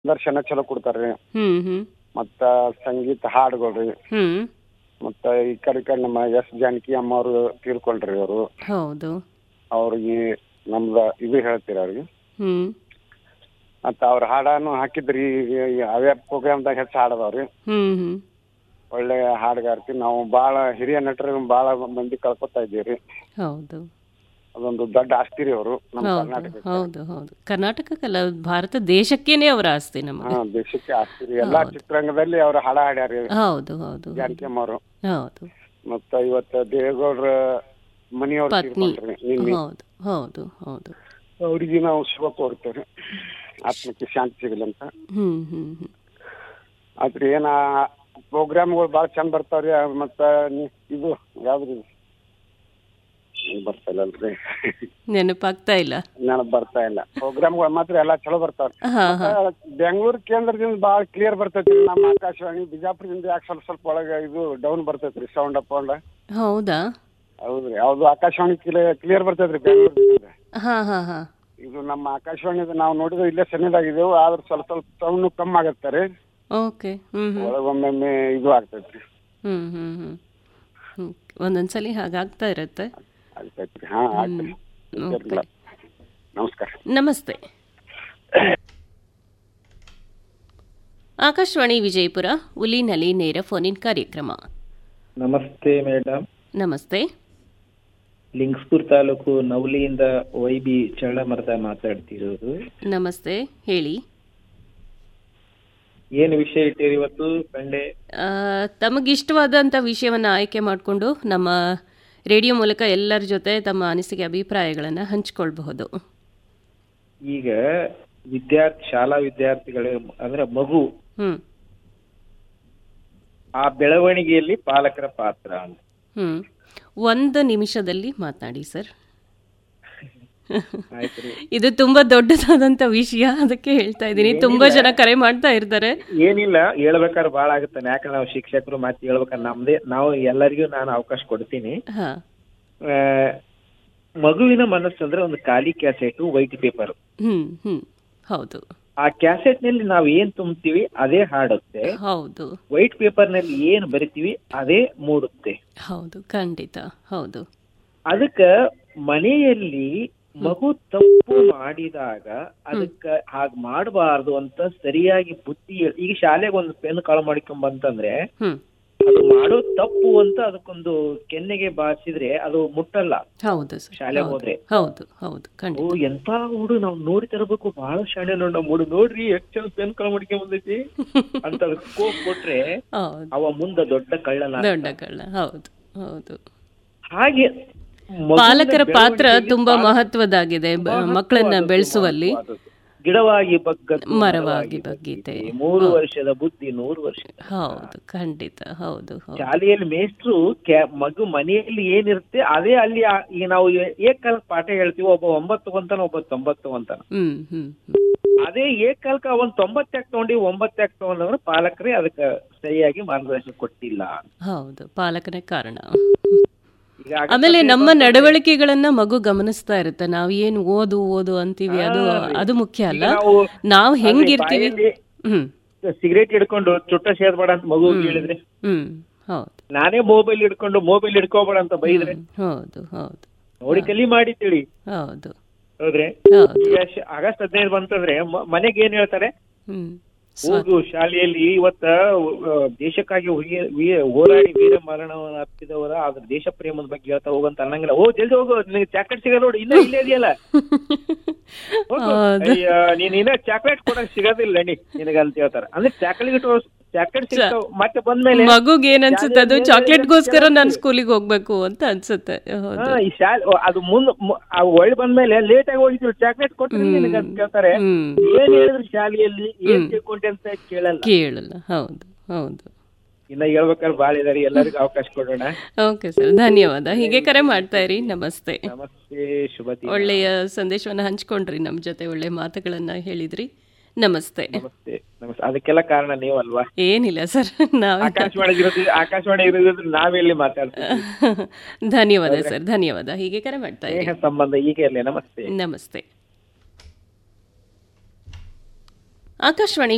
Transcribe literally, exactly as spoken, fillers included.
ದರ್ಶನ ಚಲೋ ಕೊಡ್ತಾರ್ರಿ. ಹ್ಮ್ ಹ್ಮ್ ಮತ್ತ ಸಂಗೀತ ಹಾಡುಗಳ್ರಿ. ಹ್ಮ್ ಮತ್ತ ಈ ಕಡೆ ಈ ಕಡೆ ನಮ್ಮ ಎಸ್ ಜಾನಕಿ ಅಮ್ಮ ಅವರು ತೀರ್ಕೊಂಡ್ರಿ ಅವರು. ಹೌದು. ಅವ್ರಿಗೆ ನಮ್ದ ಇದು ಹೇಳ್ತೀರ ಅವ್ರಿಗೆ. ಹ್ಮ್ ಮತ್ತ ಅವ್ರ ಹಾಡಾನು ಹಾಕಿದ್ರಿ ಅವೇ ಪ್ರೋಗ್ರಾಮ್ದಾಗ ಹೆಚ್ಚು ಹಾಡದವ್ರಿ. ಹ್ಮ್ ಹ್ಮ್ ಒಳ್ಳೆ ಹಾಡುಗಾರ್ತಿ. ನಾವು ಬಾಳ ಹಿರಿಯ ನಟರು ಬಾಳ ಮಂದಿ ಕಳ್ಕೊತಾ ಇದ್ದೀವ್ರಿ. ಹೌದು. ಅದೊಂದು ದೊಡ್ಡ ಆಸ್ತಿ ರೀ ಅವರು ನಮ್ಮ ಹೌದು ಕರ್ನಾಟಕಕ್ಕೆ. ಹೌದು ಹೌದು ಕರ್ನಾಟಕಕ್ಕಲ್ಲ ಭಾರತ ದೇಶಕ್ಕೇನೆ ಅವರ ಆಸ್ತಿ ನಮಗೆ. ಹಾ ದೇಶಕ್ಕೆ ಆಸ್ತಿ ರೀ. ಎಲ್ಲಾ ಚಿತ್ರರಂಗದಲ್ಲಿ ಅವ್ರ ಹಾಡ ಹಾಡ್ಯಾರಿ ಹೌದು ಹೌದು ಜಾನಕಿ ಅಮ್ಮ ಅವರು. ಹೌದು. ಮತ್ತ ಇವತ್ತ ದೇವೇಗೌಡ್ರ ಮನಿಯವ್ರ ಪತ್ನಿ. ತೀರ್ಕೊಂಡ್ರಿ ನಿನ್ನೆ. ಹೌದು ಹೌದು ಹೌದು. ಅವ್ರಿಗೆ ನಾವು ಶುಭ ಕೋರ್ತೇವೆ, ಆತ್ಮಕ್ಕೆ ಶಾಂತಿ ಸಿಗಲಿ ಅಂತ. ಹ್ಮ್ ಹ್ಮ್ ಹ್ಮ್ ಆದ್ರಿ ಏನ ಪ್ರೋಗ್ರಾಮ್ಗಳು ಭಾಳ ಚಂದ ಬರ್ತಾವ್ರಿ. ಮತ್ತ ನಿ- ಇದು ಯಾವ್ದ್ರಿ ಬರ್ತಾ ಇಲ್ಲಲ್ರಿ ನೆನಪಾಗ್ತಾ ಇಲ್ಲ. ನನಗ್ ಬರ್ತಾ ಇಲ್ಲ. ಪ್ರೋಗ್ರಾಮ್ಗಳು ಮಾತ್ರ ಎಲ್ಲಾ ಚಲೋ ಬರ್ತಾವ್ರಿ. ಹಾ ಹಾ ಬೆಂಗಳೂರು ಕೇಂದ್ರದಿಂದ ಭಾಳ ಕ್ಲಿಯರ್ ಬರ್ತೈತ್ರಿ ನಮ್ಮ ಆಕಾಶವಾಣಿ. ಬಿಜಾಪುರದಿಂದ ಯಾಕೆ ಸ್ವಲ್ಪ ಸ್ವಲ್ಪ ಒಳಗೆ ಇದು ಡೌನ್ ಬರ್ತೈತ್ರಿ ಸೌಂಡ್ ಅಪ್ ಅಂಡ್. ಹೌದಾ. ಹೌದ್ರಿ. ಯಾವ್ದು ಆಕಾಶವಾಣಿ ಕ್ಲಿಯರ್ ಬರ್ತೈತ್ರಿ ಬೆಂಗಳೂರಿಂದ. ಹಾ ಹಾ ಹಾ ಇದು ನಮ್ಮ ಆಕಾಶವಾಣಿ ನಾವು ನೋಡಿದ್ರೆ ಇಲ್ಲೇ ಸಣ್ಣದಾಗಿದ್ದೇವು, ಆದ್ರೆ ಸ್ವಲ್ಪ ಸ್ವಲ್ಪ ಸೌಂಡ್ ಕಮ್ಮಿ ಆಗತ್ತೆ ರೀ. ಓಕೆ. ಹ್ಮ್ ಹ್ಮ್ ಒಳಗೊಮ್ಮೊಮ್ಮೆ ಇದು ಆಗ್ತೈತ್ರಿ. ಹ್ಮ್ ಹ್ಮ್ ಹ್ಮ್ ಹ್ಮ್ ಒಂದೊಂದ್ಸಲಿ ಹಾಗಾಗ್ತಾ ಇರುತ್ತೆ. ಆಗ್ತೈತ್ರಿ. ಹಾ ಆಗ್ತೈತ್ರಿ. ಓಕೆ. ನಮಸ್ಕಾರ. ನಮಸ್ತೆ. ಆಕಾಶವಾಣಿ ವಿಜಯಪುರ ಉಲಿನಲ್ಲಿ ನೇರ ಫೋನಿನ್ ಕಾರ್ಯಕ್ರಮ. ನಮಸ್ತೆ ಮೇಡಮ್. ನಮಸ್ತೆ. ಲಿಂಗಸ್ಪುರ್ ತಾಲೂಕು ನವಲಿಯಿಂದ ವೈ ಬಿ ಚಳ್ಳಮರದ ಮಾತಾಡ್ತಿರೋದು. ನಮಸ್ತೆ, ಹೇಳಿ. ಏನು ವಿಷಯ ಇಟ್ಟಿರಿ ಇವತ್ತು ಸಂಡೇ? ಆ, ತಮಗಿಷ್ಟವಾದಂಥ ವಿಷಯವನ್ನು ಆಯ್ಕೆ ಮಾಡಿಕೊಂಡು ನಮ್ಮ ರೇಡಿಯೋ ಮೂಲಕ ಎಲ್ಲರ ಜೊತೆ ತಮ್ಮ ಅನಿಸಿಕೆ ಅಭಿಪ್ರಾಯಗಳನ್ನು ಹಂಚಿಕೊಳ್ಬಹುದು. ಈಗ ವಿದ್ಯಾರ್ಥಿ ಶಾಲಾ ವಿದ್ಯಾರ್ಥಿಗಳು ಅಂದ್ರೆ ಮಗು, ಹ್ಮ್ ಆ ಬೆಳವಣಿಗೆಯಲ್ಲಿ ಪಾಲಕರ ಪಾತ್ರ ಅಂತ. ಹ್ಮ್ ಒಂದು ನಿಮಿಷದಲ್ಲಿ ಮಾತನಾಡಿ ಸರ್. ಆಯ್ತ್ರಿ. ಇದು ತುಂಬಾ ದೊಡ್ಡದಾದಂತ ವಿಷಯ, ಅದಕ್ಕೆ ಹೇಳ್ತಾ ಇದ್ದೀನಿ. ತುಂಬಾ ಜನ ಕರೆ ಮಾಡ್ತಾ ಇರ್ತಾರೆ. ಏನಿಲ್ಲ, ಹೇಳ್ಬೇಕಾದ್ರೆ ಬಾಳ ಆಗುತ್ತೆ. ಯಾಕಂದ್ರೆ ನಾವು ಶಿಕ್ಷಕರು ಮಾತು ಹೇಳ್ಬೇಕಾದ್ರೆ ನಮ್ದೇ ನಾವು ಎಲ್ಲರಿಗೂ ನಾನು ಅವಕಾಶ ಕೊಡ್ತೀನಿ. ಹಾ ಆ, ಮಗುವಿನ ಮನಸ್ಸಂದ್ರೆ ಒಂದು ಖಾಲಿ ಕ್ಯಾಸೆಟ್, ವೈಟ್ ಪೇಪರ್. ಹ್ಮ್ ಹ್ಮ್ ಹೌದು ಆ ಕ್ಯಾಸೆಟ್ ನಲ್ಲಿ ನಾವು ಏನ್ ತುಂಬ್ತೀವಿ ಅದೇ ಹಾಡುತ್ತೆ. ಹೌದು ವೈಟ್ ಪೇಪರ್ ನಲ್ಲಿ ಏನ್ ಬರಿತೀವಿ ಅದೇ ಮೂಡುತ್ತೆ. ಹೌದು ಖಂಡಿತ ಹೌದು. ಅದಕ್ಕ ಮನೆಯಲ್ಲಿ ಮಗು ತಪ್ಪು ಮಾಡಿದಾಗ ಅದಕ್ಕ ಹಾಗ್ ಮಾಡಬಾರ್ದು ಅಂತ ಸರಿಯಾಗಿ ಬುದ್ಧಿ ಹೇಳ್- ಈಗ ಶಾಲೆಗೆ ಒಂದು ಪೆನ್ ಕಾಳು ಮಾಡ್ಕೊಂಡ್ ಬಂತಂದ್ರೆ ಹ್ಮ್ ಅದು ಮಾಡೋ ತಪ್ಪು ಅಂತ ಅದಕ್ಕೊಂದು ಕೆನ್ನೆಗೆ ಬಾಚಿದ್ರೆ ಅದು ಮುಟ್ಟಲ್ಲ ಹೌದು ಸರ್. ಶಾಲೆಗೆ ಹೋದ್ರೆ. ಹೌದು ಹೌದು ಓ ಖಂಡಿತ. ಎಂತ ಹುಡು ನಾವ್ ನೋಡಿ ತರಬೇಕು, ಬಹಳ ಶಾಣೆ ನೋಡ್ ನಾವ್ ಮೂಡು ನೋಡ್ರಿ ಎಷ್ಟ್ ಚಂದ ಪೆನ್ ಕಾಳು ಮಾಡ್ಕೊಂಡ್ ಬಂದೈತಿ ಅಂತ ಅದಕ್ಕೆ ಕೋಪ್ ಕೊಟ್ರೆ ಹೌದು ಅವ ಮುಂದ ದೊಡ್ಡ ಕಳ್ಳನ. ದೊಡ್ಡ ಕಳ್ಳ. ಹೌದು ಹೌದು. ಹಾಗೆ ಪಾಲಕರ ಪಾತ್ರ ತುಂಬಾ ಮಹತ್ವದಾಗಿದೆ ಬ- ಮಕ್ಕಳನ್ನ ಬೆಳೆಸುವಲ್ಲಿ. ಗಿಡವಾಗಿ ಬಗ್ಗದ್ದು ಮರವಾಗಿ ಬಗ್ಗೀತೆ. ಮೂರು ವರ್ಷದ ಬುದ್ಧಿ ನೂರು ವರ್ಷ. ಹೌದು ಖಂಡಿತ. ಹೌದು ಹೌದು. ಶಾಲೆಯಲ್ಲಿ ಮೇಷ್ಟ್ರು ಕ್ಯಾ- ಮಗು ಮನೆಯಲ್ಲಿ ಏನಿರುತ್ತೆ ಅದೇ ಅಲ್ಲಿ ಆ- ಈಗ ನಾವು ಏಕಾಲ ಪಾಠ ಹೇಳ್ತೀವಿ, ಒಬ್ಬ ಒಂಬತ್ತು ತಗೊಂತಾನ, ಒಬ್ಬ ತೊಂಬತ್ತು ತಗೊಂತಾನ. ಹ್ಮ್ ಹ್ಮ್ ಹ್ಮ್ ಅದೇ ಏಕಾಲಕ ಅವನ್ ತೊಂಬತ್ತಾಕ್ ತಗೊಂಡಿ ಒಂಬತ್ತಾಕ್ ತಗೊಂಡವ್ರು ಪಾಲಕರೇ ಅದಕ್ಕೆ ಸರಿಯಾಗಿ ಮಾರ್ಗದರ್ಶನ ಕೊಟ್ಟಿಲ್ಲ. ಹೌದು, ಪಾಲಕನೇ ಕಾರಣ. ಈಗ ಆಗ ಆಮೇಲೆ ನಮ್ಮ ನಡವಳಿಕೆಗಳನ್ನ ಮಗು ಗಮನಿಸ್ತಾ ಇರುತ್ತೆ. ನಾವ್ ಏನ್ ಓದು ಓದು ಅಂತೀವಿ, ಅದು ಅದು ಮುಖ್ಯ ಅಲ್ಲ, ನಾವು ನಾವ್ ಹೆಂಗಿರ್ತೀವಿ. ಹ್ಮ್ ಸಿಗರೇಟ್ ಹಿಡ್ಕೊಂಡು ಚುಟ್ಟ ಸೇರ್ಬೇಡ ಅಂತ ಮಗು ಹೇಳಿದ್ರೆ, ಹ್ಮ್ ಹೌದು. ನಾನೇ ಮೊಬೈಲ್ ಹಿಡ್ಕೊಂಡು ಮೊಬೈಲ್ ಹಿಡ್ಕೋಬೇಡ ಅಂತ ಬೈದ್ರೆ ಹೌದು ಹೌದು ನೋಡಿ ಕಲಿ ಮಾಡಿ ತಿಳಿ. ಹೌದು ಹೌದ್ರೆ? ಹೌದು. ಈಗ ಶ- ಆಗಸ್ಟ್ ಹದಿನೈದು ಬಂತಂದ್ರೆ ಮ- ಮನೆಗೆ ಏನ್ ಹೇಳ್ತಾರೆ, ಹ್ಮ್ ಹೋಗು ಶಾಲೆಯಲ್ಲಿ ಇವತ್ತ ಆ, ದೇಶಕ್ಕಾಗಿ ಹುಯ್ಯ- ವೀರ- ಹೋರಾಡಿ ವೀರ ಮರಣವನ್ನು ಅಪ್ಪಿದವರ ಅದ್ರ ದೇಶ ಪ್ರೇಮದ ಬಗ್ಗೆ ಹೇಳ್ತಾ ಹೋಗಂತ ಅನ್ನಂಗಿಲ್ಲ. ಓ ಜಲ್ದಿ ಹೋಗು, ನಿನಗೆ ಚಾಕ್ಲೇಟ್ ಸಿಗಲ್ಲ ನೋಡಿ, ಇನ್ನ ಇಲ್ಲೇ ಇದೆಯಲ್ಲ, ಹೋಗು. ಅಯ್ಯ, ನೀನ್ ಇನ್ನ ಚಾಕ್ಲೇಟ್ ಕೊಡಕ್ ಸಿಗೋದಿಲ್ಲ ನೀ ನಿನಗಂತ ಹೇಳ್ತಾರ. ಅಂದ್ರೆ ಚಾಕ್ಲೇಟ್ ಚಾಕ್ಲೇಟ್ ಸಿಗ್ತಾವ, ಮತ್ತೆ ಬಂದ್ಮೇಲೆ ಮಗುಗೆ ಏನ್ ಅನ್ಸುತ್ತೆ, ಅದು ಚಾಕ್ಲೇಟ್ಗೋಸ್ಕರ ನಾನು ಸ್ಕೂಲಿಗೆ ಹೋಗ್ಬೇಕು ಅಂತ ಅನ್ಸುತ್ತೆ. ಹೌದು. ಹಾ, ಈ ಶಾಲೆ ಅದು ಮುಂದ್ ಒಳ್ಳೆ ಬಂದ್ಮೇಲೆ ಲೇಟ್ ಆಗಿ ಹೋಗಿದ್ರು ಚಾಕ್ಲೇಟ್ ಕೊಟ್ರಿ ನಿನಗಂತ ಕೇಳ್ತಾರೆ. ಹ್ಮ್ ಏನ್ ಹೇಳಿದ್ರು ಶಾಲೆಯಲ್ಲಿ ಏನ್ ತಿಳ್ಕೊಂಡೆ ಅಂತ ಕೇಳಲ್ಲ ಕೇಳಲ್ಲ. ಹೌದು ಹೌದು. ಇನ್ನ ಹೇಳ್ಬೇಕಾದ್ರೆ ಬಾಳ ಇದಾರೆ, ಎಲ್ಲರಿಗೂ ಅವಕಾಶ ಕೊಡೋಣ. ಓಕೆ ಸರ್, ಧನ್ಯವಾದ. ಹೀಗೆ ಕರೆ ಮಾಡ್ತಾ ಇರಿ. ನಮಸ್ತೆ. ನಮಸ್ತೆ, ಶುಭ ದಿನ. ಒಳ್ಳೆಯ ಸಂದೇಶವನ್ನ ಹಂಚ್ಕೊಂಡ್ರಿ, ನಮ್ಮ ಜೊತೆ ಒಳ್ಳೆ ಮಾತುಗಳನ್ನ ಹೇಳಿದ್ರಿ. ನಮಸ್ತೆ. ನಮಸ್ತೆ ನಮಸ್ತೆ. ಅದಕ್ಕೆಲ್ಲ ಕಾರಣ ನೀವಲ್ವಾ? ಏನಿಲ್ಲ ಸರ್, ನಾವೇ. ಆಕಾಶವಾಣಿ ಇರೋದು ಆಕಾಶವಾಣಿ ಇರೋದ್ರೆ ನಾವೆಲ್ಲಿ ಮಾತಾಡ್ತೀವಿ. ಧನ್ಯವಾದ ಸರ್, ಧನ್ಯವಾದ. ಹೀಗೆ ಕರೆ ಮಾಡ್ತಾ ಇರಿ. ಸ್ನೇಹ ಸಂಬಂಧ ಹೀಗೆ ಇರಲಿ. ನಮಸ್ತೆ. ನಮಸ್ತೆ. ಆಕಾಶವಾಣಿ